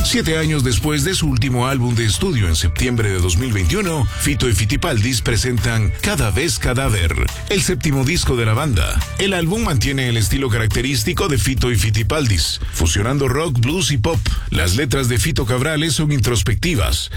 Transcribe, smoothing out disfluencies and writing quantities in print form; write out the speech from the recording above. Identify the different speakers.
Speaker 1: 7 años después de su último álbum de estudio en septiembre de 2021, Fito y Fitipaldis presentan Cada vez Cadáver, el séptimo disco de la banda. El álbum mantiene el estilo característico de Fito y Fitipaldis, fusionando rock, blues y pop. Las letras de Fito Cabrales son introspectivas,